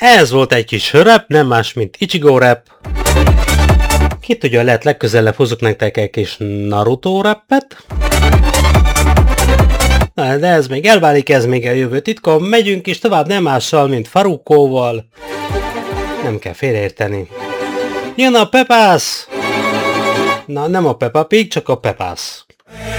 Ez volt egy kis rap, nem más, mint Ichigo rap. Ki tudja, lehet legközelebb hozok nektek egy kis Naruto rappet. De ez még elválik, ez még a jövő titka. Megyünk is tovább nem mással, mint Farukóval. Nem kell félreérteni. Jön a Pepász! Na, nem a Peppa Pig, csak a Pepász.